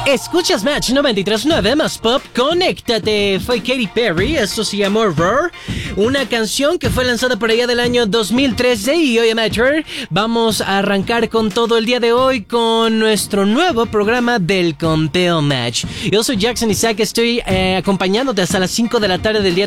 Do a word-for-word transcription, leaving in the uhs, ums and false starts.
Escuchas Match noventa y tres punto nueve más Pop, conéctate. Fue Katy Perry, esto se llamó Roar, una canción que fue lanzada por allá del año dos mil trece. Y hoy en Match vamos a arrancar con todo el día de hoy con nuestro nuevo programa del Conteo Match. Yo soy Jackson Isaac, estoy eh, acompañándote hasta las cinco de la tarde del día